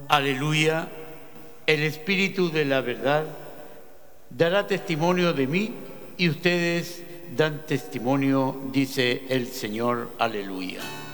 Aleluya. El Espíritu de la verdad dará testimonio de mí y ustedes dan testimonio, dice el Señor. Aleluya.